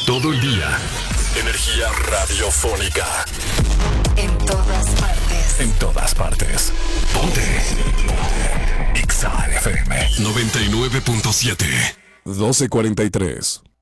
Todo el día. Energía radiofónica. En todas partes. En todas partes. Ponte. Ponte. Exa FM 99.7. 12:43.